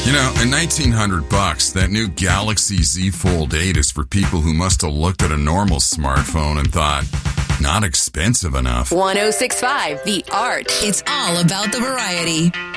You know, at $1,900, that new Galaxy Z Fold 8 is for people who must have looked at a normal smartphone and thought, not expensive enough. 106.5 The Arch. It's all about the variety.